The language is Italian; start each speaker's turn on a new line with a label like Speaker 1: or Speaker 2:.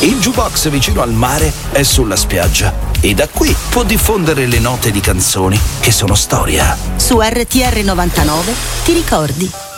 Speaker 1: Il jukebox vicino al mare è sulla spiaggia e da qui può diffondere le note di canzoni che sono storia.
Speaker 2: Su RTR 99 ti ricordi.